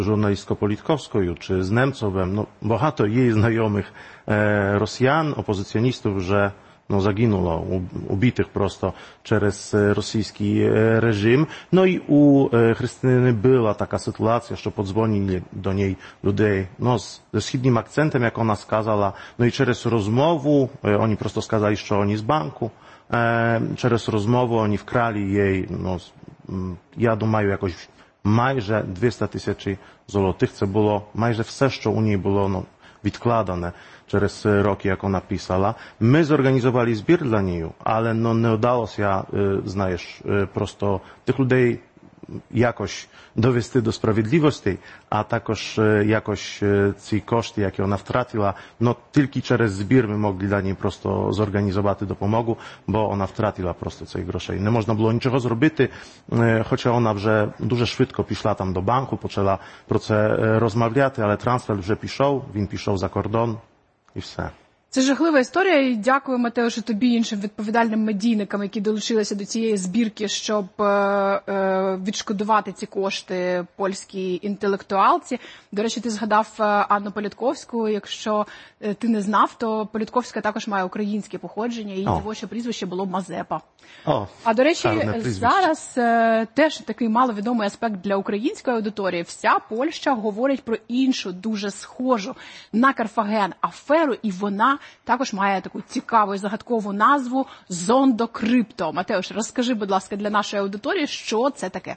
журналістсько-політковською чи з Немцовим, ну, багато є знайомих росіян, опозиціоністів вже загинуло, убитих просто через російський режим. No i u Chrystyny była taka sytuacja, że podzwonili do niej ludzie ze wschodnim akcentem, jak ona skazała, no i przez rozmowę, oni prosto skazali, że oni z banku, przez rozmowę oni wkrali jej, ja думаю, jakoś майже 200 000 złotych, co było майже все, що u niej było відкладане через роки, як вона писала. Ми зорганізували збір для неї, але не вдалося, знаєш, просто тих людей jakoś dowести do sprawiedliwości, a також jakoś ці кошти, які вона втратила, тільки через збір ми могли для неї просто зорганізувати допомогу, бо вона втратила просто цих грошей. Не можна було нічого зробити, хоча вона вже дуже швидко пішла там до банку, почала про це розмовляти, але трансфер вже пішов, він пішов за кордон і все. Це жахлива історія, і дякую, Матеушу, тобі і іншим відповідальним медійникам, які долучилися до цієї збірки, щоб відшкодувати ці кошти польській інтелектуалці. До речі, ти згадав Анну Політковську. Якщо ти не знав, то Політковська також має українське походження, її дівоче прізвище було Мазепа. А, до речі, зараз теж такий маловідомий аспект для української аудиторії. Вся Польща говорить про іншу, дуже схожу на Карфаген аферу, і вона також має таку цікаву і загадкову назву «Зондокрипто». Матеуш, розкажи, будь ласка, для нашої аудиторії, що це таке?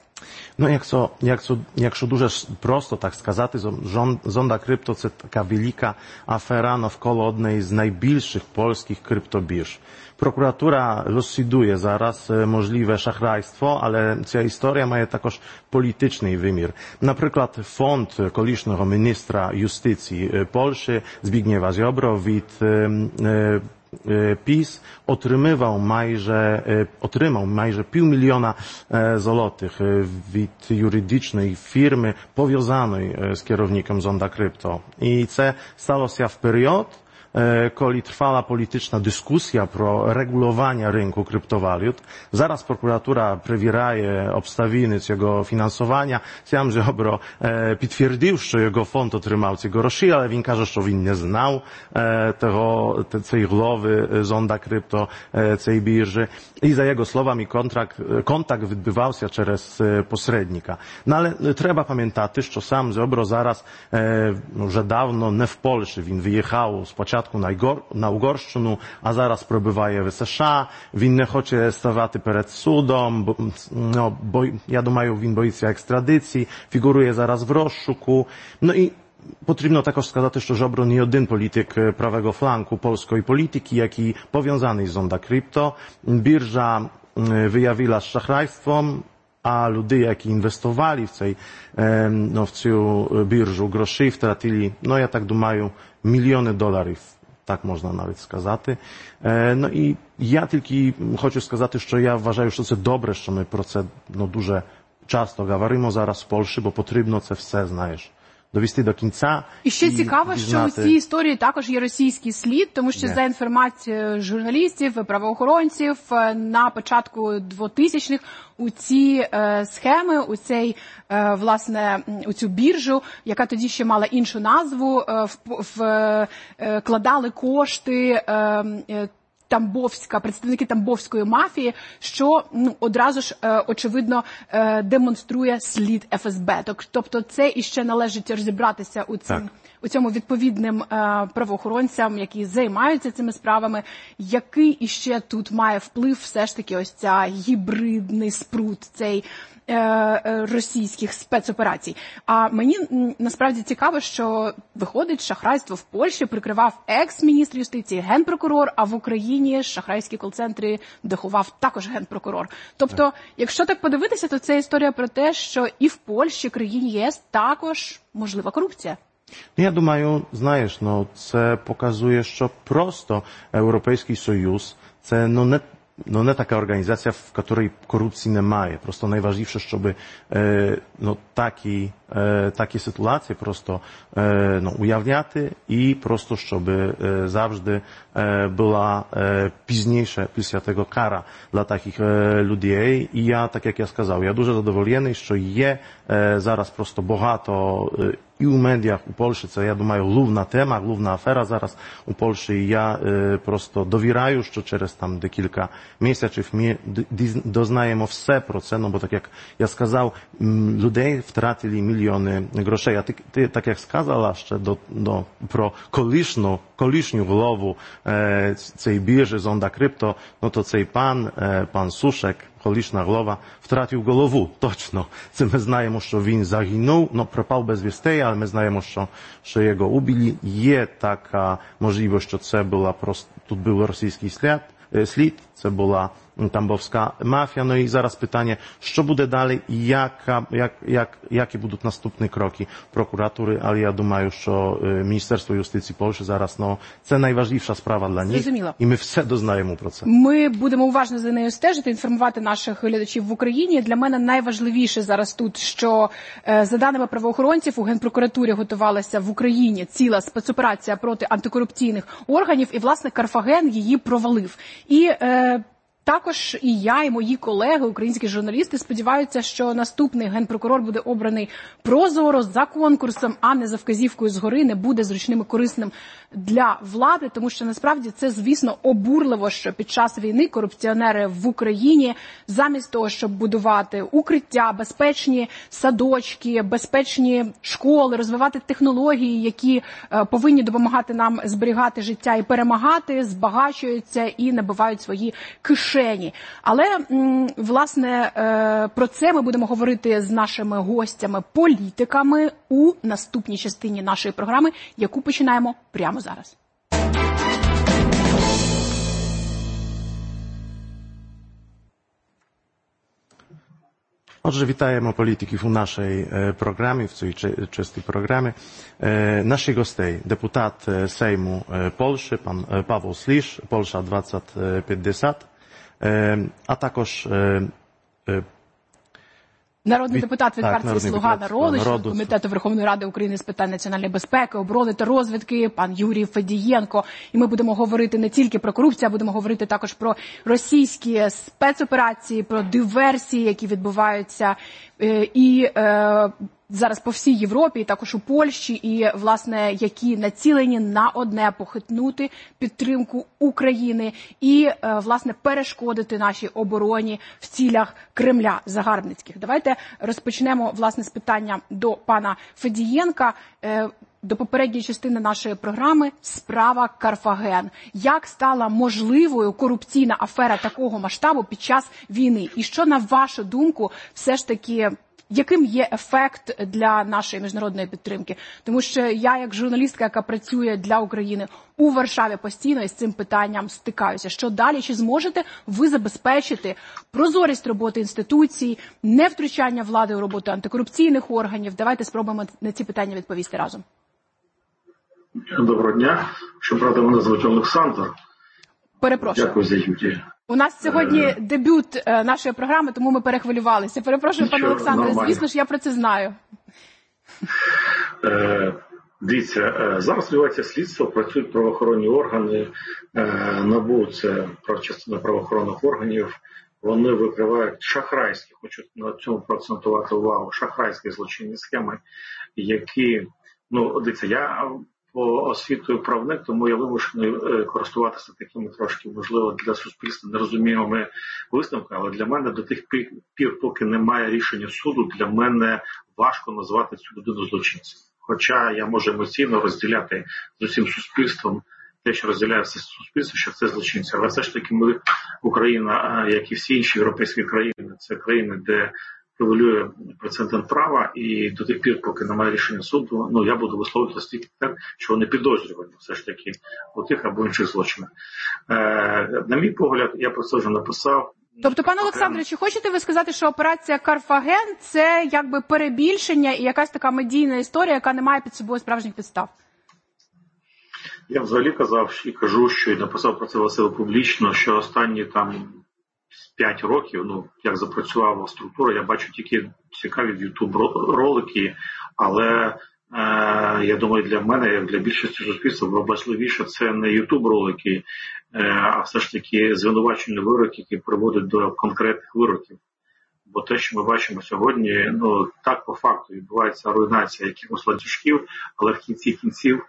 Якщо дуже просто так сказати, Зондокрипто – це така велика афера навколо однієї з найбільших польських криптобірж. Prokuratura rozsąduje zaraz możliwe szachrajstwo, ale ta historia ma także polityczny wymiar. Na przykład fond kolишнього ministra justycji Polski Zbigniewa Ziobro від PiS otrzymał майже півмільйона złotych від юридичної firmy powiązanej z kierownikiem Zondokrypto. I to stało się w period, коли trwała polityczna dyskusja pro regulowania rynku kryptowalut. Zaraz prokuratura przewiraje obstawiny jego finansowania. Sam Ziobro potwierdził, że jego fond otrzymał te groszy, ale він каже, że він nie znał tej głowy Zondokrypto, tej birży. I za jego słowami kontakt odbywał się przez pośrednika. No ale trzeba pamiętać, że sam Ziobro zaraz już dawno nie w Polsce. Він wyjechał spочатку na Угорщину, а зараз пробиває в США. Він не хоче ставати перед судом, бо я думаю, він боїться екстрадиції, фігурує зараз в розшуку. No i potrzebno також сказати, що Ziobro nie один polityk prawego flanku polskiej polityki, jaki powiązany z Zondokrypto. Birża wyjawiła z szachrajstwem, a ludzie, які inwestowali w цю біржу гроші, втратили, я так думаю, мільйони доларів. Так можна навіть сказати. Ну і я тільки хочу сказати, що я вважаю, що це добре, що ми про це дуже часто говоримо зараз в Польщі, бо потрібно це все, знаєш, довести до кінця. І ще цікаво, що у цій історії також є російський слід, тому що за інформацією журналістів, правоохоронців, на початку 2000-х у ці схеми, у цю біржу, яка тоді ще мала іншу назву, вкладали кошти представники тамбовської мафії, що одразу ж, очевидно, демонструє слід ФСБ. Тобто це іще належить розібратися у цьому відповідним правоохоронцям, які займаються цими справами, який іще тут має вплив все ж таки ось ця гібридний спрут, цей російських спецоперацій. А мені насправді цікаво, що виходить, шахрайство в Польщі прикривав екс-міністр юстиції, генпрокурор, а в Україні шахрайські кол-центри дахував також генпрокурор. Тобто, якщо так подивитися, то це історія про те, що і в Польщі, країні ЄС, також можлива корупція. Я думаю, це показує, що просто Європейський Союз, це не nie taka organizacja, w której korupcji немає. Просто найважливіше, щоб такі ситуації просто ujawniати і просто, щоб завжди була пізніше, після того кара для таких людей. І я, так як я сказав, я дуже задоволений, що є зараз просто багато і у медіях у Польщі, це, я думаю, головна тема, головна афера зараз у Польщі. І я просто довіряю, що через там декілька місяців ми дознаємо все про це, бо так як я сказав, людей втратили мільйони грошей. А ти так як сказала ще про колишню голову цієї біржі Zonda Crypto, то цей пан Сушек, колишня голова, втратив голову, точно. Це ми знаємо, що він загинув, пропав без вістей, але ми знаємо, що його убили. Є така можливість, що це була просто, тут був російський слід, це була тамбовська мафія. Ну і зараз питання, що буде далі, які будуть наступні кроки прокуратури, але я думаю, що Міністерство юстиції Польщі зараз, це найважливіша справа для них. Зрозуміло. І ми все дознаємо про це. Ми будемо уважно за нею стежити, інформувати наших глядачів в Україні. Для мене найважливіше зараз тут, що за даними правоохоронців у Генпрокуратурі готувалася в Україні ціла спецоперація проти антикорупційних органів, і, власне, Карфаген її провалив. І також і я, і мої колеги, українські журналісти, сподіваються, що наступний генпрокурор буде обраний прозоро, за конкурсом, а не за вказівкою згори, не буде зручним і корисним для влади, тому що насправді це, звісно, обурливо, що під час війни корупціонери в Україні замість того, щоб будувати укриття, безпечні садочки, безпечні школи, розвивати технології, які повинні допомагати нам зберігати життя і перемагати, збагачуються і набивають свої кишені. Але, власне, про це ми будемо говорити з нашими гостями-політиками у наступній частині нашої програми, яку починаємо прямо зараз. Отже, вітаємо політиків у нашій програмі, в цій часті програми. Наші гостей, депутат Сейму Польщі, пан Павел Сліж, Польща 2050, а також народний депутат від партії «Слуга народу», член Комітету Верховної Ради України з питань національної безпеки, оборони та розвідки, пан Юрій Федієнко. І ми будемо говорити не тільки про корупцію, а будемо говорити також про російські спецоперації, про диверсії, які відбуваються і зараз по всій Європі, і також у Польщі, і, власне, які націлені на одне – похитнути підтримку України і, власне, перешкодити нашій обороні в цілях Кремля загарбницьких. Давайте розпочнемо, власне, з питання до пана Федієнка. До попередньої частини нашої програми справа Карфаген. Як стала можливою корупційна афера такого масштабу під час війни? І що, на вашу думку, все ж таки, яким є ефект для нашої міжнародної підтримки? Тому що я, як журналістка, яка працює для України у Варшаві, постійно із цим питанням стикаюся. Що далі? Чи зможете ви забезпечити прозорість роботи інституцій, невтручання влади у роботу антикорупційних органів? Давайте спробуємо на ці питання відповісти разом. Доброго дня. Щоправда, мене звуть Олександр. Перепрошую. Дякую за Юрій. У нас сьогодні дебют нашої програми, тому ми перехвилювалися. Перепрошую, пане Олександре, звісно ж, я про це знаю. Дивіться, зараз відбувається слідство, працюють правоохоронні органи, НАБУ, це частина правоохоронних органів, вони викривають шахрайські, хочу на цьому проакцентувати увагу, шахрайські злочинні схеми, які, дивіться, я по освітою правник, тому я вимушений користуватися такими трошки, можливо, для суспільства нерозумілими висновками, але для мене до тих пір, поки немає рішення суду, для мене важко назвати цю людину злочинцем. Хоча я можу емоційно розділяти з усім суспільством те, що розділяє все суспільство, що це злочинці. Але все ж таки ми, Україна, як і всі інші європейські країни, це країни, де превалює прецедент права, і до тих пір, поки немає рішення суду, я буду висловлювати стільки так, що вони підозрювані все ж таки у тих або інших злочинах. На мій погляд, я про це вже написав. Тобто, пане Олександре, чи хочете ви сказати, що операція «Карфаген» – це якби перебільшення і якась така медійна історія, яка не має під собою справжніх підстав? Я взагалі казав і кажу, що і написав про це Василь публічно, що останні 5 років, ну, як запрацювала структура, я бачу тільки цікаві YouTube-ролики, але я думаю, для мене, як для більшості суспільства, важливіше це не YouTube-ролики, а все ж таки звинувачені вироки, які приводять до конкретних вироків. Бо те, що ми бачимо сьогодні, ну, так по факту відбувається руйнація якихось ланцюжків, але в кінці кінців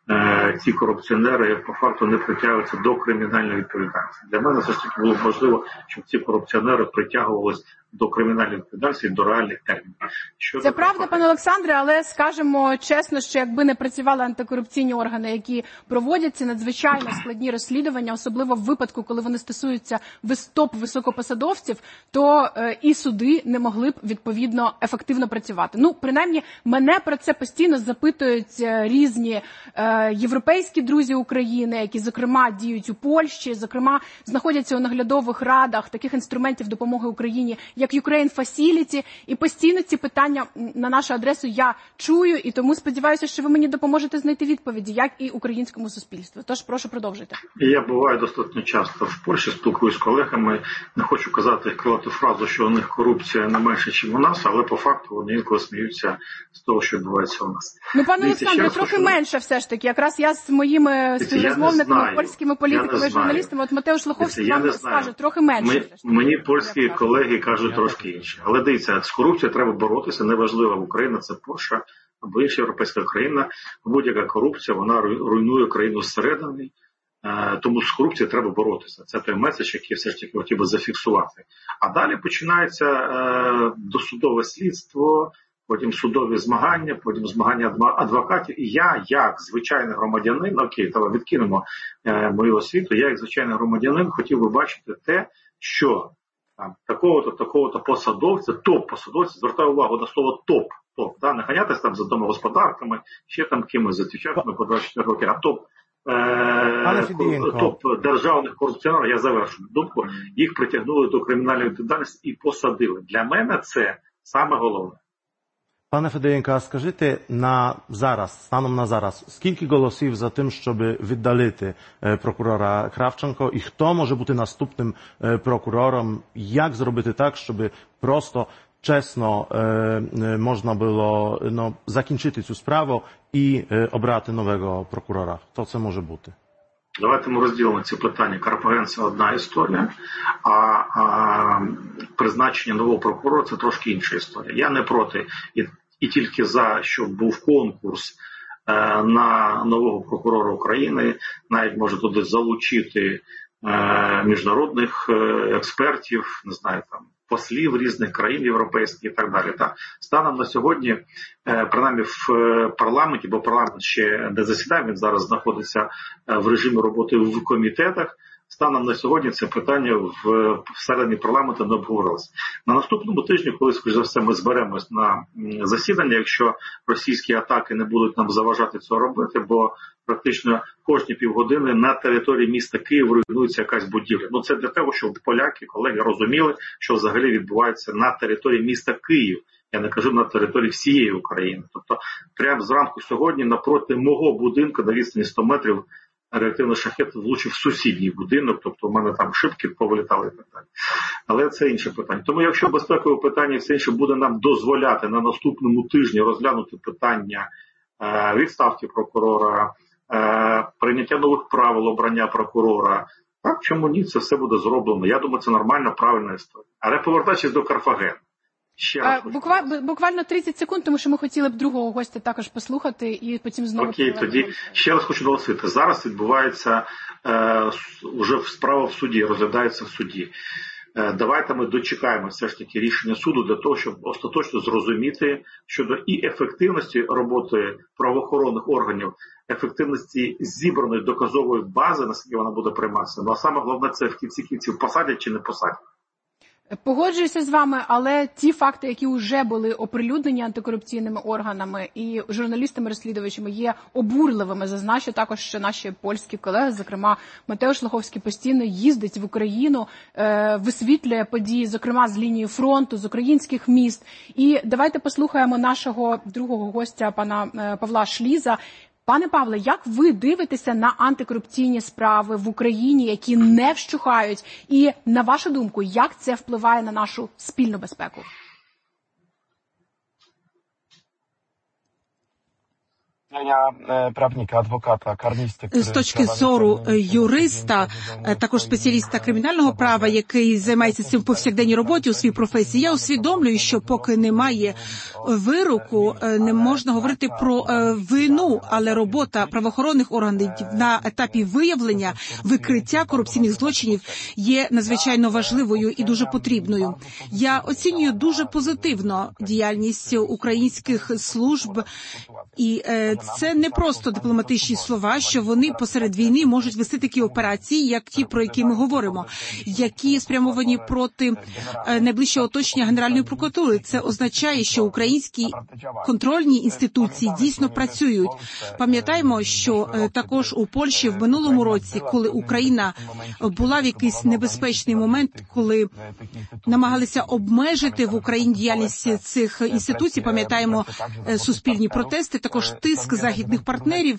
ці корупціонери по факту не притягуються до кримінальної відповідальності. Для мене все ж таки було важливо, щоб ці корупціонери притягувалися до кримінальної відповідальності, до реальних термінів. Це правда, пане Олександре, але скажемо чесно, що якби не працювали антикорупційні органи, які проводять ці надзвичайно складні розслідування, особливо в випадку, коли вони стосуються топ-високопосадовців, то і суди не могли б, відповідно, ефективно працювати. Ну, принаймні, мене про це постійно запитують різні європейські друзі України, які, зокрема, діють у Польщі, зокрема, знаходяться у наглядових радах таких інструментів допомоги Україні, як Ukraine Facility, і постійно ці питання на нашу адресу я чую, і тому сподіваюся, що ви мені допоможете знайти відповіді, як і українському суспільству. Тож, прошу, продовжуйте. Я буваю достатньо часто в Польщі, спілкуюсь з колегами, не хочу казати фразу, що у них корупція не менше, ніж у нас, але по факту вони інколи сміються з того, що відбувається у нас. Ну, пане Олександре, трохи менше все ж таки. Якраз я з моїми співрозмовниками, польськими політиками, журналістами, от Матеуш Лоховський вам скаже, трохи менше. Мені польські колеги кажуть трошки інше. Але дивіться, з корупцією треба боротися, неважливо, Україна це Польща або інша європейська країна. Будь-яка корупція, вона руйнує країну зсередини, тому з корупцією треба боротися. Це той меседж, який все ж таки хотів би зафіксувати. А далі починається досудове слідство, потім судові змагання, потім змагання адвокатів. І я, як звичайний громадянин, давай відкинемо мою освіту, я, як звичайний громадянин, хотів би бачити те, що там такого-то посадовця, топ-посадовця, звертаю увагу на слово топ, да, не ганятися там за домогосподарками, ще там кимось за дівчатами по 24 роки, а топ державних корупціонерів, я завершу думку, їх притягнули до кримінальної відповідальності і посадили. Для мене це саме головне. Пане Федоренко, а скажіть станом на зараз, скільки голосів за тим, щоб віддалити прокурора Кравченко, і хто може бути наступним прокурором, як зробити так, щоб просто чесно можна було закінчити цю справу і обрати нового прокурора? Хто це може бути? Давайте ми розділимо ці питання. Карпаген – це одна історія, а призначення нового прокурора – це трошки інша історія. Я не проти і тільки за, щоб був конкурс на нового прокурора України, навіть може туди залучити міжнародних експертів, не знаю, там, послів різних країн європейських і так далі. Станом на сьогодні, принаймні в парламенті, бо парламент ще не засідає, він зараз знаходиться в режимі роботи в комітетах, станом на сьогодні це питання всередині парламенту не обговорилося. На наступному тижні, коли, скоріш за все, ми зберемось на засідання, якщо російські атаки не будуть нам заважати це робити, бо практично кожні півгодини на території міста Київ руйнується якась будівля. Ну це для того, щоб поляки, колеги розуміли, що взагалі відбувається на території міста Київ. Я не кажу на території всієї України. Тобто прямо зранку сьогодні напроти мого будинку на відстані 100 метрів реактивний шахет влучив в сусідній будинок, тобто в мене там шибки повилітали і так далі. Але це інше питання. Тому якщо безпекове питання і все інше буде нам дозволяти на наступному тижні розглянути питання відставки прокурора, прийняття нових правил обрання прокурора, так, чому ні, це все буде зроблено. Я думаю, це нормальна, правильна історія. Але повертаючись до Карфагена. Буквально 30 секунд, тому що ми хотіли б другого гостя також послухати і потім знову... Окей, тоді ще раз хочу наголосити. Зараз відбувається вже справа в суді, розглядається в суді. Давайте ми дочекаємо все ж таки рішення суду для того, щоб остаточно зрозуміти щодо і ефективності роботи правоохоронних органів, ефективності зібраної доказової бази, наскільки вона буде прийматися. Ну а саме головне це в кінці кінців посадять чи не посадять. Погоджуюся з вами, але ті факти, які вже були оприлюднені антикорупційними органами і журналістами-розслідувачами, є обурливими. Зазначу також, що наші польські колеги, зокрема Матеуш Лоховський, постійно їздить в Україну, висвітлює події, зокрема з лінії фронту, з українських міст. І давайте послухаємо нашого другого гостя, пана Павла Шліза. Пане Павле, як ви дивитеся на антикорупційні справи в Україні, які не вщухають? І, на вашу думку, як це впливає на нашу спільну безпеку? З точки зору юриста, також спеціаліста кримінального права, який займається цим в повсякденній роботі у своїй професії, я усвідомлюю, що поки немає вироку, не можна говорити про вину, але робота правоохоронних органів на етапі виявлення, викриття корупційних злочинів є надзвичайно важливою і дуже потрібною. Я оцінюю дуже позитивно діяльність українських служб, і це не просто дипломатичні слова, що вони посеред війни можуть вести такі операції, як ті, про які ми говоримо, які спрямовані проти найближчого оточення Генеральної прокуратури. Це означає, що українські контрольні інституції дійсно працюють. Пам'ятаємо, що також у Польщі в минулому році, коли Україна була в якийсь небезпечний момент, коли намагалися обмежити в Україні діяльність цих інституцій, пам'ятаємо суспільні протести, також тиск західних партнерів.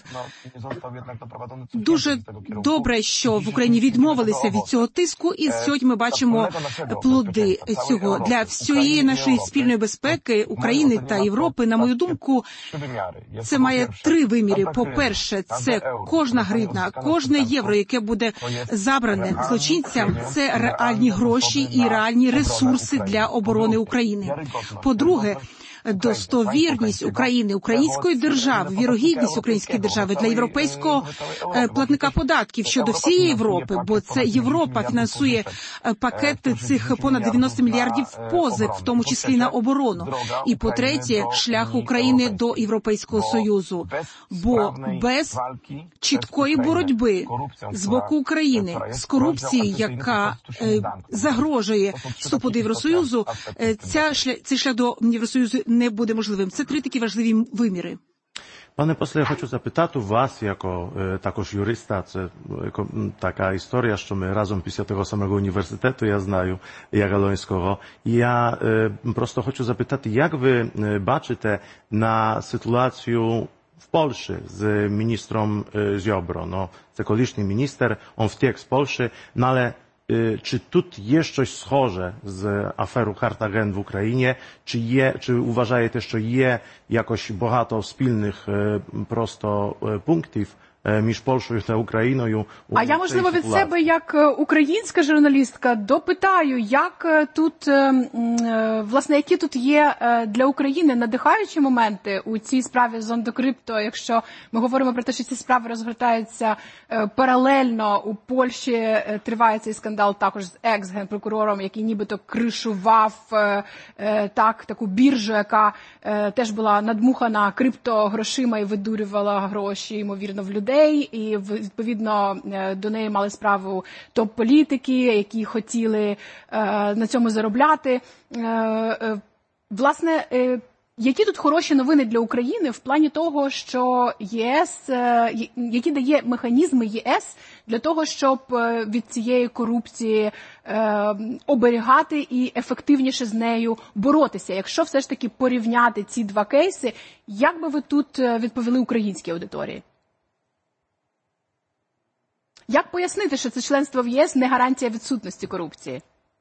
Дуже добре, що в Україні відмовилися від цього тиску, і сьогодні ми бачимо плоди цього. Для всієї нашої спільної безпеки України та Європи, на мою думку, це має три виміри. По-перше, це кожна гривна, кожне євро, яке буде забране злочинцям, це реальні гроші і реальні ресурси для оборони України. По-друге, достовірність України, української держави, вірогідність української держави для європейського платника податків щодо всієї Європи, бо це Європа фінансує пакет цих понад 90 мільярдів позик, в тому числі на оборону. І по-третє, шлях України до Європейського Союзу. Бо без чіткої боротьби з боку України з корупцією, яка загрожує вступу до Євросоюзу, цей шлях до Євросоюзу не буде можливим. Це три такі важливі виміри. Пане после, я хочу запитати вас, jako також юриста, це така історія, що ми разом після того самого університету, я знаю, Jagiellońskiego. Я просто хочу запитати, як ви бачите на ситуацію в Польщі з міністром Ziobro? No, це колишній міністр, он втік з Польщі, але czy тут є щось схоже з аферу Картаген в Україні? Чи вважаєте, що є якось багато спільних просто пунктів між Польщею та Україною? А я, можливо, від себе, як українська журналістка, допитаю, як тут, власне, які тут є для України надихаючі моменти у цій справі з Зондокрипто, якщо ми говоримо про те, що ці справи розгортаються паралельно, у Польщі триває цей скандал також з екс-генпрокурором, який нібито кришував таку біржу, яка теж була надмухана криптогрошима і видурювала гроші, ймовірно, в людей. І, відповідно, до неї мали справу топ-політики, які хотіли на цьому заробляти. Власне, які тут хороші новини для України в плані того, що ЄС, які дає механізми ЄС для того, щоб від цієї корупції оберігати і ефективніше з нею боротися? Якщо все ж таки порівняти ці два кейси, як би ви тут відповіли українській аудиторії? Як пояснити, що це членство в ЄС не гарантія відсутності корупції?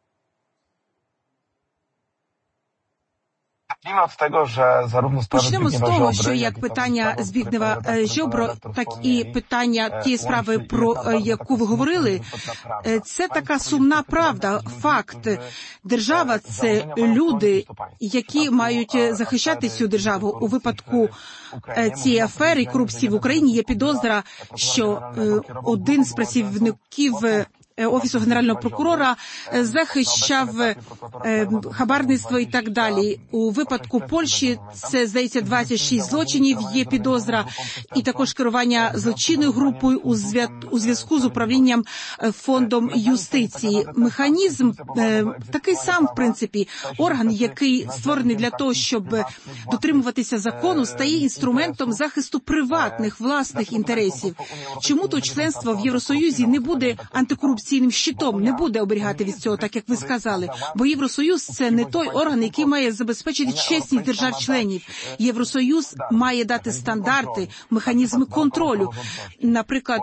Почнемо з того, що як питання Збігнєва Ziobro, так і питання тієї справи, про яку ви говорили, це така сумна правда, факт. Держава – це люди, які мають захищати цю державу. У випадку цієї афери і корупції в Україні є підозра, що один з працівників Офісу Генерального прокурора захищав хабарництво і так далі. У випадку Польщі це, здається, 26 злочинів, є підозра, і також керування злочинною групою у зв'язку з управлінням фондом юстиції. Механізм такий сам, в принципі, орган, який створений для того, щоб дотримуватися закону, стає інструментом захисту приватних, власних інтересів. Чому то членство в Євросоюзі не буде антикорупційним антикорупційним щитом, не буде оберігати від цього, так як ви сказали. Бо Євросоюз – це не той орган, який має забезпечити чесність держав-членів. Євросоюз має дати стандарти, механізми контролю. Наприклад,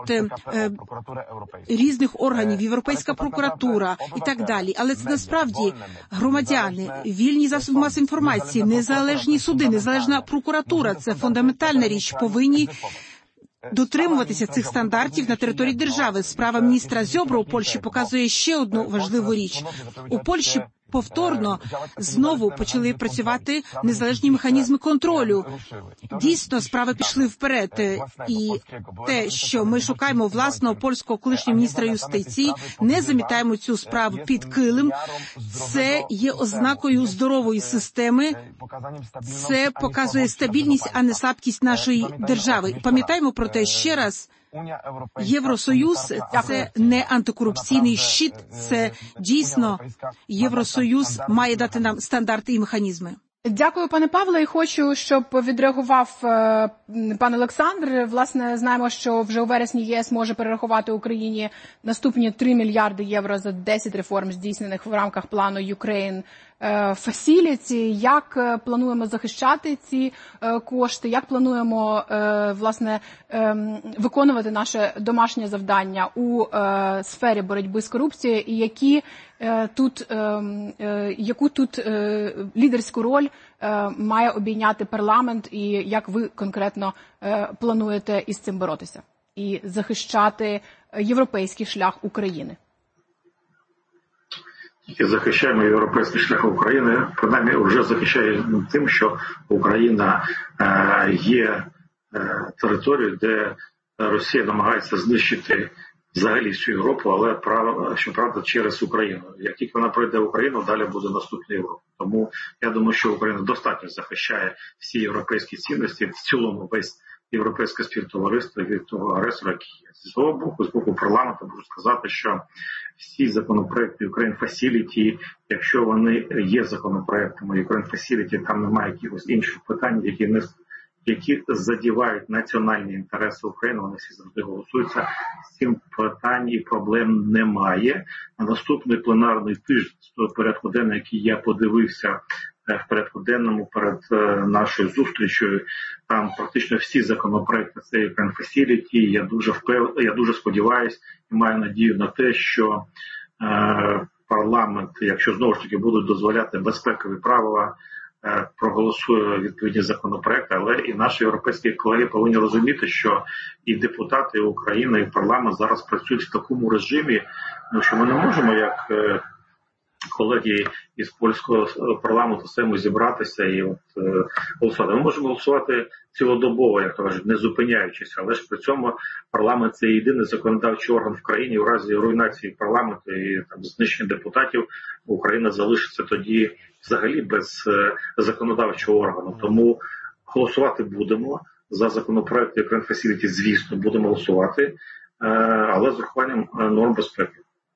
різних органів, Європейська прокуратура і так далі. Але це насправді громадяни, вільні засоби масової інформації, незалежні суди, незалежна прокуратура – це фундаментальна річ, повинні дотримуватися цих стандартів на території держави. Справа міністра Зьобро у Польщі показує ще одну важливу річ. У Польщі повторно знову почали працювати незалежні механізми контролю. Дійсно, справи пішли вперед. І те, що ми шукаємо власного польського колишнього міністра юстиції, не замітаємо цю справу під килим, це є ознакою здорової системи, це показує стабільність, а не слабкість нашої держави. Пам'ятаємо про те ще раз, Євросоюз – це не антикорупційний щит, це дійсно Євросоюз має дати нам стандарти і механізми. Дякую, пане Павле, і хочу, щоб відреагував пан Олександр. Власне, знаємо, що вже у вересні ЄС може перерахувати Україні наступні 3 мільярди євро за 10 реформ, здійснених в рамках плану Ukraine Facility. Як плануємо захищати ці кошти? Як плануємо, власне, виконувати наше домашнє завдання у сфері боротьби з корупцією? І яку тут лідерську роль має обійняти парламент, і як ви конкретно плануєте із цим боротися і захищати європейський шлях України? Тільки захищаємо європейський шлях України, принаймні вже захищає тим, що Україна є територією, де Росія намагається знищити взагалі всю Європу, але щоправда через Україну. Як тільки вона пройде Україну, далі буде наступна Європа. Тому я думаю, що Україна достатньо захищає всі європейські цінності, в цілому весь європейське співтовариство від того агресора, який є. Зі свого боку, з боку парламенту, можу сказати, що всі законопроекти Ukraine Facility, якщо вони є законопроектами Ukraine Facility, там немає якихось інших питань, які задівають національні інтереси України, вони всі завжди голосуються. З цим питань і проблем немає. На наступний пленарний тиждень, з того порядку денного, який я подивився в порядку денному перед нашою зустрічю, там практично всі законопроекти це Ukraine Facility. Я дуже сподіваюся і маю надію на те, що парламент, якщо знову ж таки будуть дозволяти безпекові правила, проголосує відповідні законопроекти, але і наші європейські колеги повинні розуміти, що і депутати України, і парламент зараз працюють в такому режимі, що ми не можемо, як колеги із польського парламенту, самі зібратися і голосувати. Ми можемо голосувати цілодобово, як то кажуть, не зупиняючись, але ж при цьому парламент – це єдиний законодавчий орган в країні. У разі руйнації парламенту і знищення депутатів Україна залишиться тоді взагалі без законодавчого органу. Тому голосувати будемо за законопроект Ukraine Facility, звісно, будемо голосувати, але з урахуванням норм безпеки.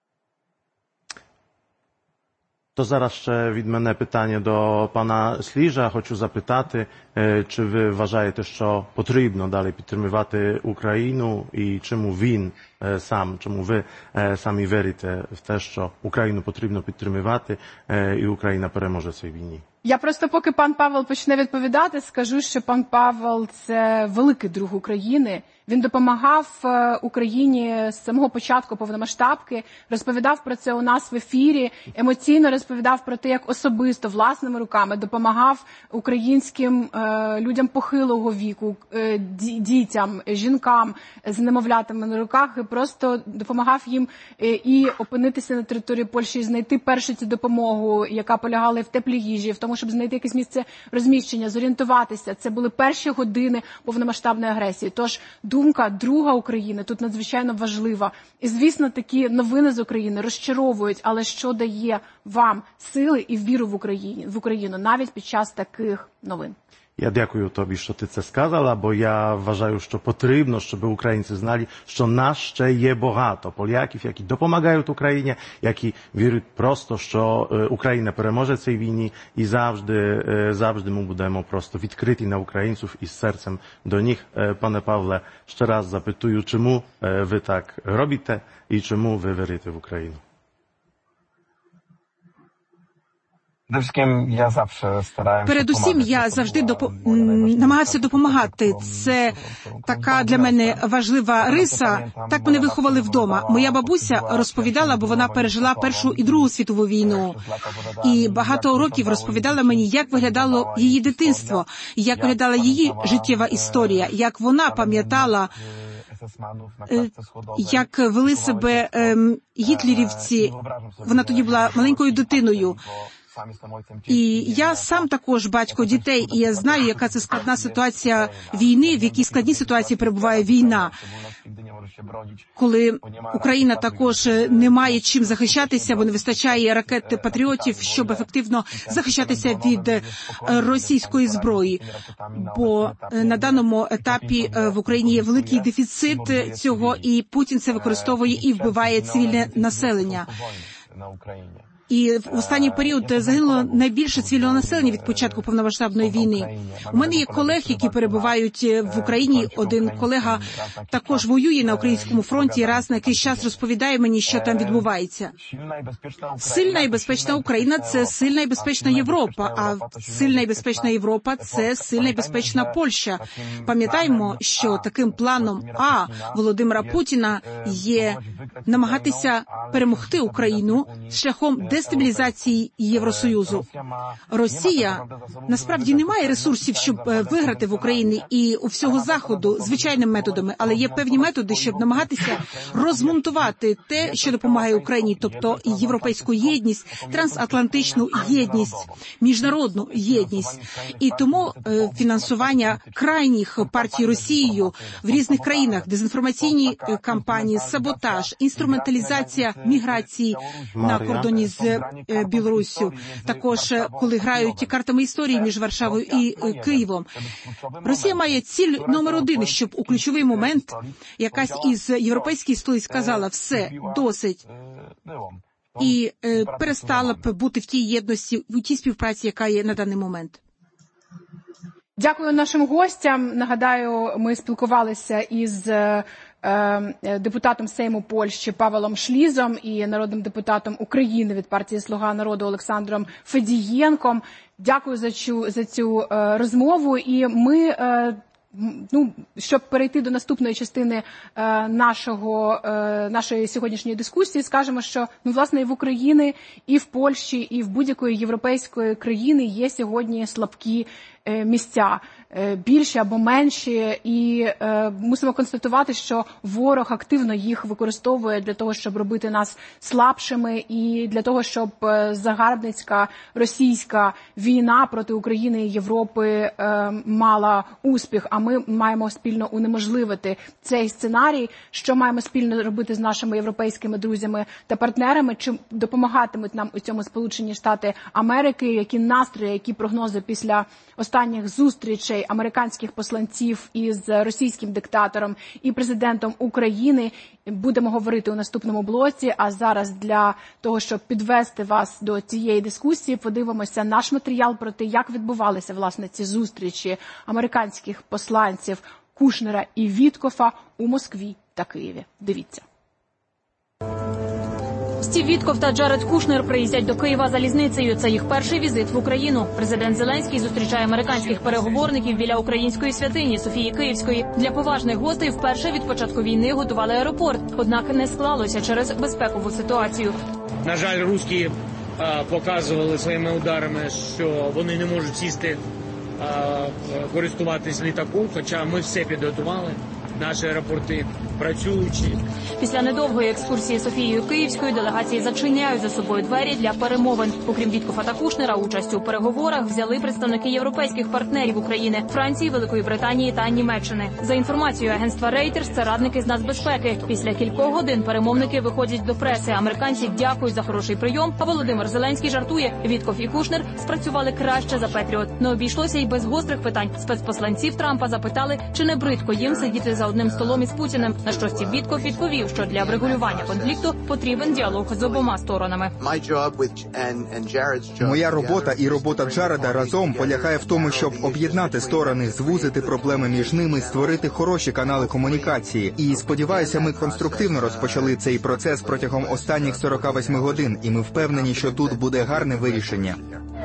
То зараз ще від мене питання до пана Сліжа. Хочу запитати, чи ви вважаєте, що потрібно далі підтримувати Україну і чому ви самі вірите в те, що Україну потрібно підтримувати і Україна переможе в цій війні? Я просто, поки пан Павел почне відповідати, скажу, що пан Павел – це великий друг України. Він допомагав Україні з самого початку повномасштабки, розповідав про це у нас в ефірі, емоційно розповідав про те, як особисто, власними руками допомагав українським людям похилого віку, дітям, жінкам з немовлятами на руках, і просто допомагав їм і опинитися на території Польщі, і знайти першу цю допомогу, яка полягала в теплій їжі, в тому, щоб знайти якесь місце розміщення, зорієнтуватися. Це були перші години повномасштабної агресії. Тож думка друга України тут надзвичайно важлива. І, звісно, такі новини з України розчаровують, але що дає вам сили і віру в Україну навіть під час таких новин? Я дякую тобі, що ти це сказала, бо я вважаю, що потрібно, щоб українці знали, що нас ще є багато поляків, які допомагають Україні, які вірять просто, що Україна переможе цій війні і завжди ми будемо просто відкриті на українців і з серцем до них. Пане Павле, ще раз запитую, чому ви так робите і чому ви вірите в Україну? Передусім, я завжди намагався допомагати. Це така для мене важлива риса. Так мене виховали вдома. Моя бабуся розповідала, бо вона пережила Першу і Другу світову війну. І багато років розповідала мені, як виглядало її дитинство, як виглядала її життєва історія, як вона пам'ятала, як вели себе гітлерівці. Вона тоді була маленькою дитиною. І я сам також батько дітей, і я знаю, яка це складна ситуація війни, в якій складній ситуації перебуває війна. Коли Україна також не має чим захищатися, бо не вистачає ракет «Патріотів», щоб ефективно захищатися від російської зброї. Бо на даному етапі в Україні є великий дефіцит цього, і Путін це використовує і вбиває цивільне населення. І в останній період загинуло найбільше цивільного населення від початку повномасштабної війни. У мене є колеги, які перебувають в Україні. Один колега також воює на українському фронті і раз на якийсь час розповідає мені, що там відбувається. Сильна і безпечна Україна – це сильна і безпечна Європа, а сильна і безпечна Європа – це сильна і безпечна Польща. Пам'ятаємо, що таким планом А Володимира Путіна є намагатися перемогти Україну шляхом дестабілізації Євросоюзу. Росія насправді не має ресурсів, щоб виграти в Україні і у всього Заходу звичайними методами, але є певні методи, щоб намагатися розмонтувати те, що допомагає Україні, тобто європейську єдність, трансатлантичну єдність, міжнародну єдність. І тому фінансування крайніх партій Росією в різних країнах, дезінформаційні кампанії, саботаж, інструменталізація міграції на кордоні з Білоруссю, також коли грають картами історії між Варшавою і Києвом. Росія має ціль номер один, щоб у ключовий момент якась із європейських столиць сказала «все, досить» і перестала б бути в тій єдності, в тій співпраці, яка є на даний момент. Дякую нашим гостям. Нагадаю, ми спілкувалися із депутатом Сейму Польщі Павелом Шлізом і народним депутатом України від партії «Слуга народу» Олександром Федієнком. Дякую за цю розмову. І ми, щоб перейти до наступної частини нашої сьогоднішньої дискусії, скажемо, що, власне, і в Україні, і в Польщі, і в будь-якої європейської країни є сьогодні слабкі місця, більші або менші, і мусимо констатувати, що ворог активно їх використовує для того, щоб робити нас слабшими, і для того, щоб загарбницька російська війна проти України і Європи мала успіх, а ми маємо спільно унеможливити цей сценарій. Що маємо спільно робити з нашими європейськими друзями та партнерами, чи допомагатимуть нам у цьому Сполучені Штати Америки, які настрої, які прогнози після останніх зустрічей американських посланців із російським диктатором і президентом України. Будемо говорити у наступному блоці, а зараз для того, щоб підвести вас до цієї дискусії, подивимося наш матеріал про те, як відбувалися, власне, ці зустрічі американських посланців Кушнера і Віткофа у Москві та Києві. Дивіться. Стів Віткоф та Джаред Кушнер приїздять до Києва залізницею. Це їх перший візит в Україну. Президент Зеленський зустрічає американських переговорників біля української святині Софії Київської. Для поважних гостей вперше від початку війни готували аеропорт. Однак не склалося через безпекову ситуацію. На жаль, русські показували своїми ударами, що вони не можуть сісти, користуватись літаком, хоча ми все підготували. наші аеропорти працюючі. Після недовгої екскурсії Софією Київською делегації зачиняють за собою двері для перемовин. Окрім Віткофа та Кушнера, участь у переговорах взяли представники європейських партнерів України – Франції, Великої Британії та Німеччини. За інформацією агентства Reuters, це радники з нацбезпеки. Після кількох годин перемовники виходять до преси. Американці дякують за хороший прийом, а Володимир Зеленський жартує – Віткоф і Кушнер спрацювали краще за Петріот. Не обійшлося й без гострих питань. Спецпосланців Трампа запитали, чи не бридко їм сидіти за одним столом із Путіним. На що Стів Віткоф відповів, що для врегулювання конфлікту потрібен діалог з обома сторонами. Моя робота і робота Джареда разом полягає в тому, щоб об'єднати сторони, звузити проблеми між ними, створити хороші канали комунікації. І сподіваюся, ми конструктивно розпочали цей процес протягом останніх 48 годин, і ми впевнені, що тут буде гарне вирішення.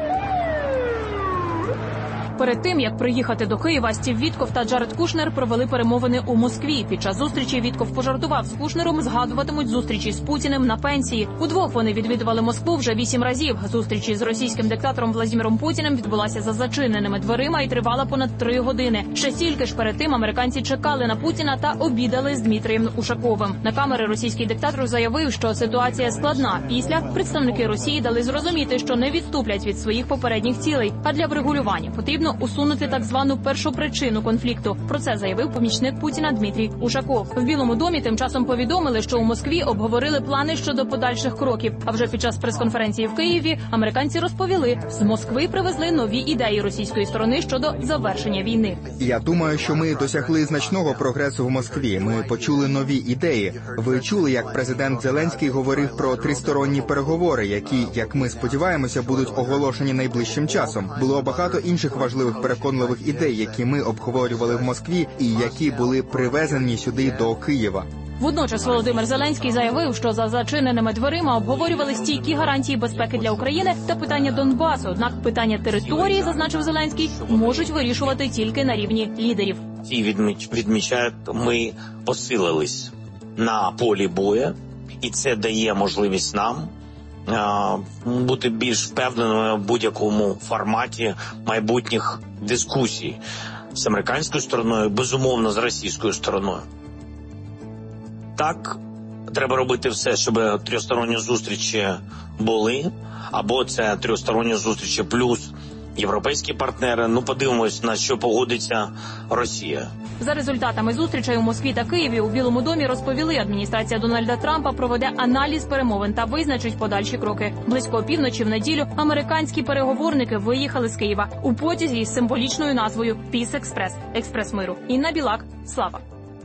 Перед тим, як приїхати до Києва, Стів Віткоф та Джаред Кушнер провели перемовини у Москві. Під час зустрічі Віткоф пожартував з Кушнером, згадуватимуть зустрічі з Путіним на пенсії. Удвох вони відвідували Москву вже 8 разів. Зустрічі з російським диктатором Владимиром Путіним відбулася за зачиненими дверима і тривала понад 3 години. Ще стільки ж перед тим американці чекали на Путіна та обідали з Дмитрієм Ушаковим. На камери російський диктатор заявив, що ситуація складна. Після представники Росії дали зрозуміти, що не відступлять від своїх попередніх цілей, а для врегулювання потрібно усунути так звану першопричину конфлікту. Про це заявив помічник Путіна Дмитрій Ушаков. В Білому домі тим часом повідомили, що у Москві обговорили плани щодо подальших кроків. А вже під час прес-конференції в Києві американці розповіли, з Москви привезли нові ідеї російської сторони щодо завершення війни. Я думаю, що ми досягли значного прогресу в Москві. Ми почули нові ідеї. Ви чули, як президент Зеленський говорив про тристоронні переговори, які, як ми сподіваємося, будуть оголошені найближчим часом. Було багато інших важливих переконливих ідей, які ми обговорювали в Москві і які були привезені сюди до Києва. Водночас Володимир Зеленський заявив, що за зачиненими дверима обговорювали стійкі гарантії безпеки для України та питання Донбасу. Однак питання території, зазначив Зеленський, можуть вирішувати тільки на рівні лідерів. І відмічають, ми посилились на полі бою, і це дає можливість нам бути більш впевненими в будь-якому форматі майбутніх дискусій з американською стороною, безумовно, з російською стороною. Так, треба робити все, щоб трьохсторонні зустрічі були, або це трьохсторонні зустрічі плюс європейські партнери. Ну, подивимось, на що погодиться Росія. За результатами зустрічей у Москві та Києві у Білому домі розповіли, адміністрація Дональда Трампа проведе аналіз перемовин та визначить подальші кроки. Близько опівночі в неділю американські переговорники виїхали з Києва у потязі із символічною назвою «Піс Експрес» – «Експрес миру». Інна Білак, Слава.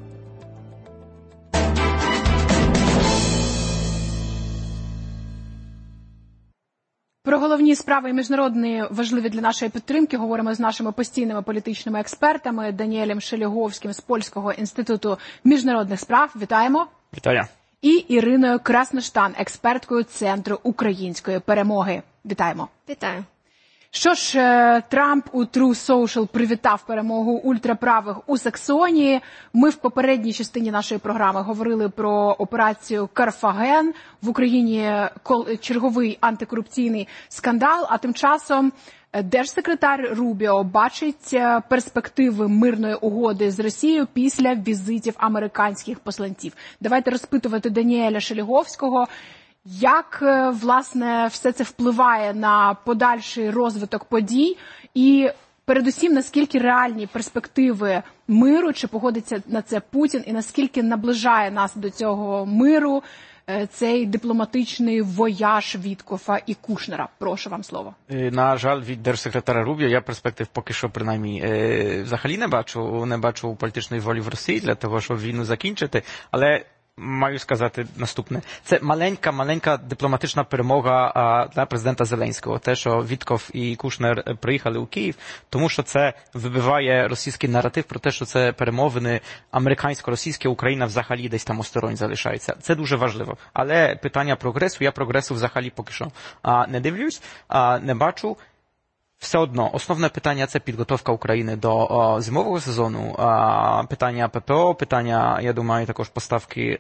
Про головні справи і міжнародні важливі для нашої підтримки говоримо з нашими постійними політичними експертами Даніелем Шеліговським з Польського інституту міжнародних справ. Вітаємо. Вітаю. І Іриною Красноштан, експерткою Центру української перемоги. Вітаємо. Вітаю. Що ж, Трамп у True Social привітав перемогу ультраправих у Саксонії. Ми в попередній частині нашої програми говорили про операцію «Карфаген». В Україні черговий антикорупційний скандал, а тим часом держсекретар Рубіо бачить перспективи мирної угоди з Росією після візитів американських посланців. Давайте розпитувати Даніеля Шеліговського, як, власне, все це впливає на подальший розвиток подій і, передусім, наскільки реальні перспективи миру, чи погодиться на це Путін, і наскільки наближає нас до цього миру цей дипломатичний вояж Віткофа і Кушнера. Прошу вам слово. На жаль, від держсекретаря Рубіо я перспектив поки що, принаймні, взагалі не бачу політичної волі в Росії для того, щоб війну закінчити, але маю сказати наступне. Це маленька дипломатична перемога для президента Зеленського. Те, що Віткоф і Кушнер приїхали у Київ, тому що це вибиває російський наратив про те, що це перемовини американсько-російські, Україна взагалі десь там осторонь залишається. Це дуже важливо. Але питання прогресу, я прогресу взагалі поки що не дивлюсь, не бачу. все одно, основне питання – це підготовка України до зимового сезону, питання ППО, питання, я думаю, також поставки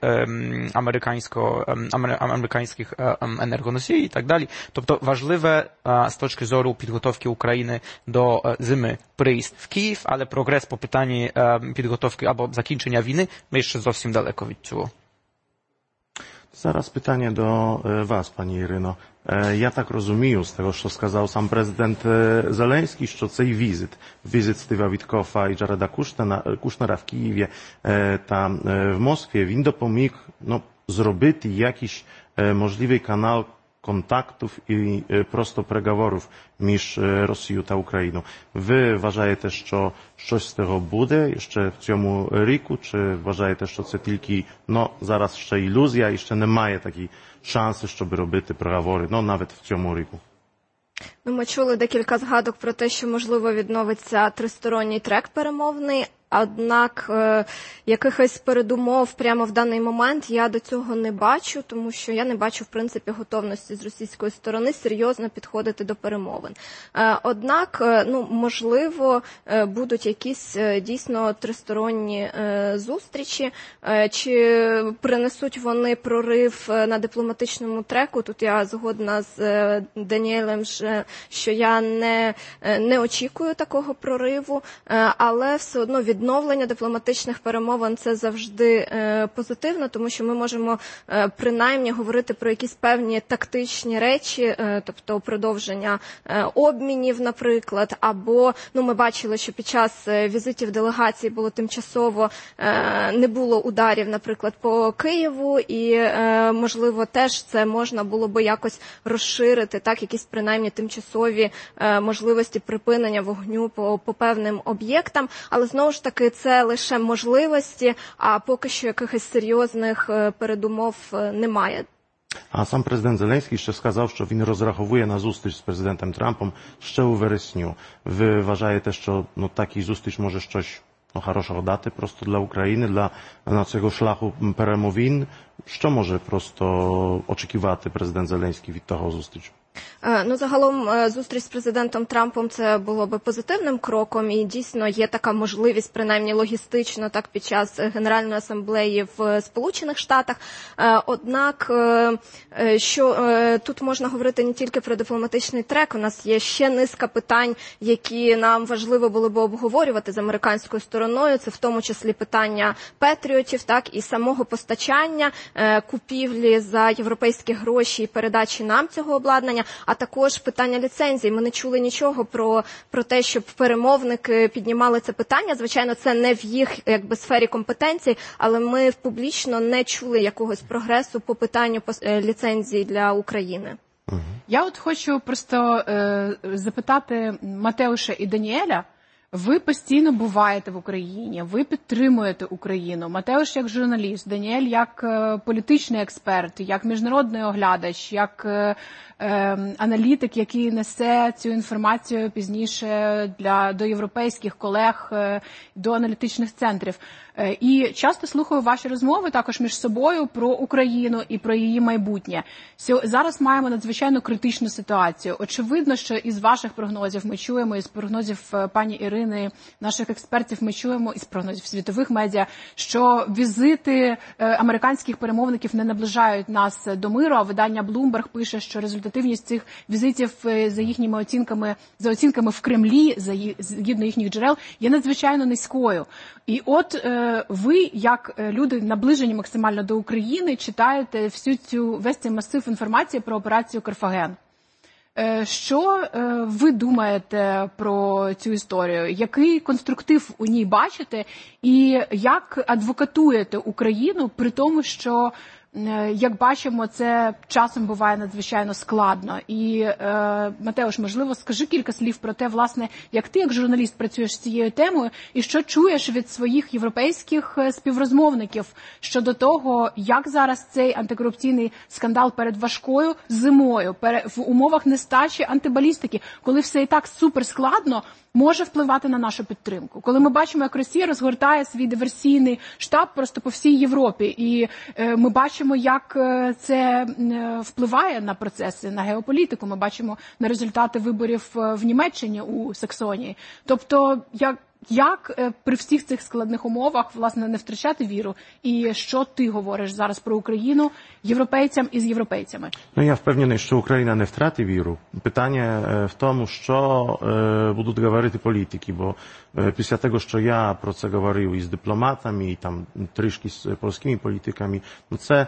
американських енергоносій і так далі. Тобто важливе з точки зору підготовки України до зими приїзд в Київ, але прогрес по питанні підготовки або закінчення війни, ми ще зовсім далеко від цього. Зараз pytanie do Was, Pani Iryno. Ja tak rozumію z tego, що сказав сам президент Зеленський, що цей візит Стива Віткофа і Джареда Кушнера в Києві та в Москві, він допоміг зробити якийсь можливий канал kontaktów i prosto переговорів між Росією та Україною. Ви вважаєте, що щось з цього буде ще в цьому ріку, чи вважаєте, що це тільки, зараз ще ілюзія і ще немає такої шанси, щоб робити переговори, навіть в цьому ріку? Ми чули декілька згадок про те, що, можливо, відновиться тристоронній трек перемовний, однак якихось передумов прямо в даний момент я до цього не бачу, тому що я не бачу, в принципі, готовності з російської сторони серйозно підходити до перемовин. Однак, можливо, будуть якісь дійсно тристоронні зустрічі, чи принесуть вони прорив на дипломатичному треку. Тут я згодна з Даніелем, що я не очікую такого прориву, але все одно відновлення дипломатичних перемовин – це завжди позитивно, тому що ми можемо принаймні говорити про якісь певні тактичні речі, тобто продовження обмінів, наприклад, або, ми бачили, що під час візитів делегацій було тимчасово, не було ударів, наприклад, по Києву, і, можливо, теж це можна було би якось розширити, так, якісь принаймні тимчасові можливості припинення вогню по певним об'єктам, але знову ж таки це лише можливості, а поки що якихось серйозних передумов немає. А сам президент Зеленський ще сказав, що він розраховує на зустріч з президентом Трампом ще у вересню. Ви вважаєте, що такий зустріч може щось хорошого дати просто для України, для цього шляху перемовин? Що може просто очікувати президент Зеленський від того зустрічу? Загалом зустріч з президентом Трампом це було би позитивним кроком, і дійсно є така можливість, принаймні логістично, так, під час Генеральної асамблеї в Сполучених Штатах. Однак, що тут можна говорити не тільки про дипломатичний трек, у нас є ще низка питань, які нам важливо було би обговорювати з американською стороною, це в тому числі питання патріотів, так, і самого постачання, купівлі за європейські гроші і передачі нам цього обладнання, а також питання ліцензій. Ми не чули нічого про те, щоб перемовники піднімали це питання. Звичайно, це не в їх сфері компетенцій, але ми публічно не чули якогось прогресу по питанню ліцензій для України. Я хочу просто запитати Матеуша і Даніеля. Ви постійно буваєте в Україні, ви підтримуєте Україну. Матеуш як журналіст, Даніель як політичний експерт, як міжнародний оглядач, як аналітик, який несе цю інформацію пізніше до європейських колег, до аналітичних центрів. І часто слухаю ваші розмови також між собою про Україну і про її майбутнє. Зараз маємо надзвичайно критичну ситуацію. Очевидно, що із ваших прогнозів ми чуємо, із прогнозів пані Ірини, наших експертів ми чуємо, із прогнозів світових медіа, що візити американських перемовників не наближають нас до миру, а видання Bloomberg пише, що результативність цих візитів за їхніми оцінками, за оцінками в Кремлі, згідно їхніх джерел, є надзвичайно низькою. І от ви, як люди наближені максимально до України, читаєте весь цей масив інформації про операцію «Карфаген». Що ви думаєте про цю історію? Який конструктив у ній бачите? І як адвокатуєте Україну при тому, що, як бачимо, це часом буває надзвичайно складно. І, Матеуш, можливо, скажи кілька слів про те, власне, як ти, як журналіст, працюєш з цією темою, і що чуєш від своїх європейських співрозмовників щодо того, як зараз цей антикорупційний скандал перед важкою зимою, в умовах нестачі антибалістики, коли все і так суперскладно, може впливати на нашу підтримку. Коли ми бачимо, як Росія розгортає свій диверсійний штаб просто по всій Європі, і ми бачимо, як це впливає на процеси, на геополітику, ми бачимо на результати виборів в Німеччині у Саксонії. Тобто, як при всіх цих складних умовах, власне, не втрачати віру? І що ти говориш зараз про Україну європейцям і з європейцями? Я впевнений, що Україна не втратить віру. Питання в тому, що будуть говорити політики, бо після того, що я про це говорив із дипломатами, і там трішки з польськими політиками, це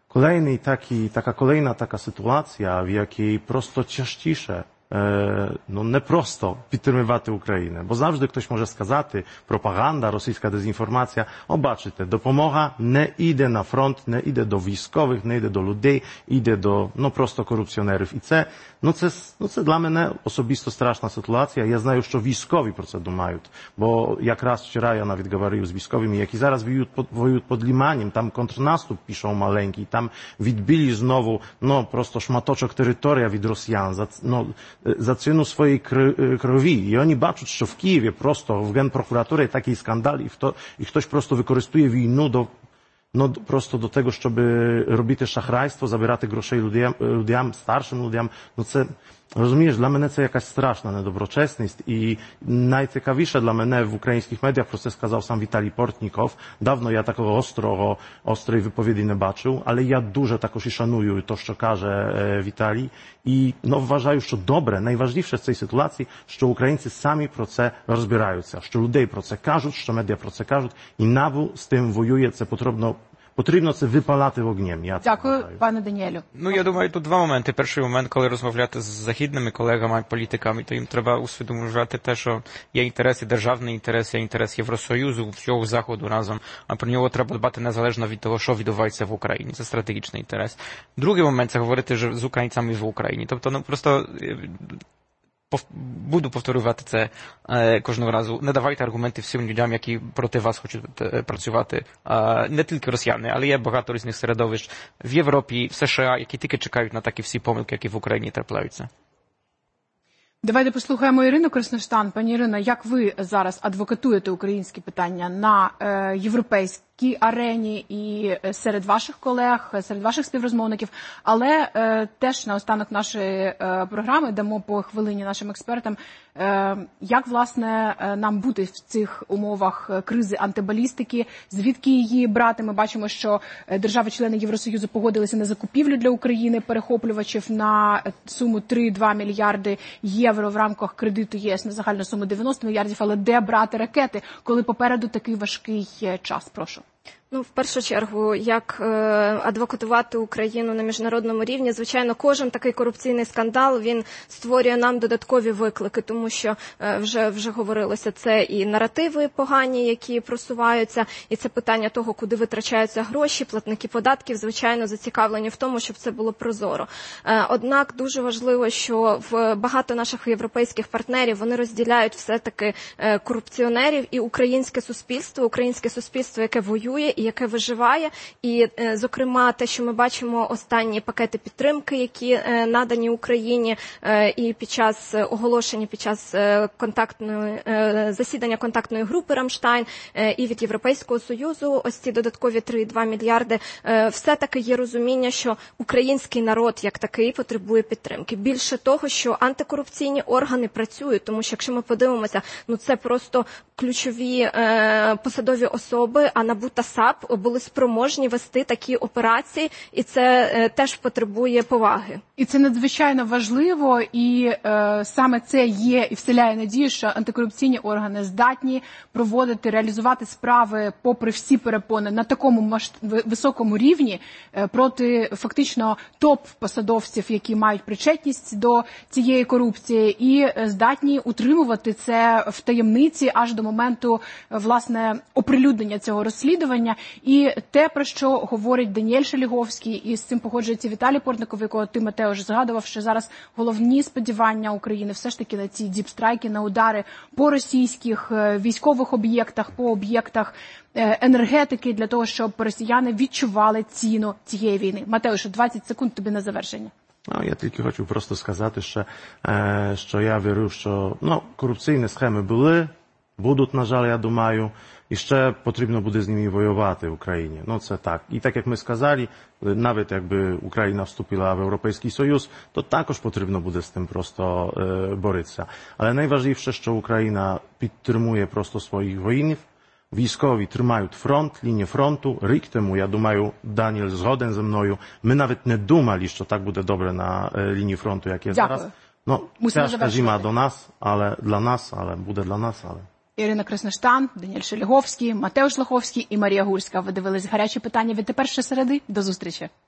kolejna sytuacja, w jakiej prosto частіше не просто підтримувати Україну, бо завжди хтось може сказати, пропаганда, російська дезінформація, бачите, допомога не йде на фронт, не йде до військових, не йде до людей, йде до, просто корупціонерів. І це для мене особисто страшна ситуація. Я знаю, що військові про це думають, бо якраз вчора я навіть говорив з військовими, які зараз воюють під Лиманем, там контрнаступ пішов маленький, там відбили знову, просто шматочок території від росіян, za cenu swojej krwi. I oni baczą, że w Kijewie prosto w Genprokuraturze taki skandal i ktoś prosto wykorzystuje wojnę prosto do tego, żeby robić szachrajstwo, zabierać grosze ludziom, starszym ludziom. Це, розумієш, для мене це якась страшна недоброчесність. І найцікавіше для мене в українських медіях, про це сказав сам Віталій Портніков. Давно я такого острої виповіді не бачив, але я дуже також і шаную те, що каже Віталій. І вважаю, що добре, найважливіше в цій ситуації, що українці самі про це розбираються, що людей про це кажуть, що медіа про це кажуть, і НАБУ з тим воює, це потрібно це випалати вогнем. Дякую, пане Даніелю. Я думаю, тут два моменти. Перший момент, коли розмовляти з західними колегами, політиками, то їм треба усвідомлювати те, що є інтереси, державний інтерес, є інтерес Євросоюзу, всього Заходу разом, а про нього треба дбати незалежно від того, що відбувається в Україні. Це стратегічний інтерес. Другий момент – це говорити з українцями в Україні. Тобто, просто буду повторювати це кожного разу. Не давайте аргументи всім людям, які проти вас хочуть працювати. Не тільки росіяни, але є багато різних середовищ в Європі, в США, які тільки чекають на такі всі помилки, які в Україні трапляються. Давайте послухаємо Ірину Красноштан. Пані Ірина, як ви зараз адвокатуєте українські питання на європейській арені і серед ваших колег, серед ваших співрозмовників, але теж наостанок нашої програми дамо по хвилині нашим експертам, як, власне, нам бути в цих умовах кризи антибалістики, звідки її брати. Ми бачимо, що держави-члени Євросоюзу погодилися на закупівлю для України перехоплювачів на суму 3,2 мільярди євро в рамках кредиту ЄС на загальну суму 90 мільярдів, але де брати ракети, коли попереду такий важкий час? Прошу. В першу чергу, як адвокатувати Україну на міжнародному рівні, звичайно, кожен такий корупційний скандал, він створює нам додаткові виклики, тому що вже говорилося, це і наративи погані, які просуваються, і це питання того, куди витрачаються гроші, платники податків, звичайно, зацікавлені в тому, щоб це було прозоро. Однак дуже важливо, що багато наших європейських партнерів, вони розділяють все-таки корупціонерів і українське суспільство, яке воює і яке виживає. І, зокрема, те, що ми бачимо, останні пакети підтримки, які надані Україні і під час оголошення, під час засідання контактної групи «Рамштайн» і від Європейського Союзу, ось ці додаткові 3,2 мільярди, все-таки є розуміння, що український народ як такий потребує підтримки. Більше того, що антикорупційні органи працюють, тому що якщо ми подивимося, це просто ключові посадові особи, а НАБУ та САП були спроможні вести такі операції, і це теж потребує поваги. І це надзвичайно важливо, і саме це є і вселяє надію, що антикорупційні органи здатні проводити, реалізувати справи попри всі перепони на такому високому рівні проти фактично топ-посадовців, які мають причетність до цієї корупції, і здатні утримувати це в таємниці аж до моменту, власне, оприлюднення цього розслідування. І те, про що говорить Даніель Шеліговський, і з цим погоджується Віталій Портніков, якого ти, Матео, вже згадував, що зараз головні сподівання України все ж таки на ці діпстрайки, на удари по російських військових об'єктах, по об'єктах енергетики, для того, щоб росіяни відчували ціну цієї війни. Матео, 20 секунд тобі на завершення. Ну, я тільки хочу просто сказати, що я вірю, що корупційні схеми були, будуть, на жаль, я думаю, і ще потрібно буде з ними воювати в Україні. Це так. І так, як ми сказали, навіть якби Україна вступила в Європейський Союз, то також потрібно буде з тим просто боротися. Але найważniejsze, що Україна підтримує просто своїх воїнів, військові тримають фронт, лінію фронту. Рік тому, я думаю, Даніель згоден зі мною, ми навіть не думали, що так буде добре на лінії фронту, як є зараз. Ciężka zima do nas, ale dla nas, ale буде для нас, але. Ірина Красноштан, Даніель Шеліговський, Матеуш Лоховський і Марія Гурська. Ви дивились «Гарячі питання» від «Тепер ще середи». До зустрічі.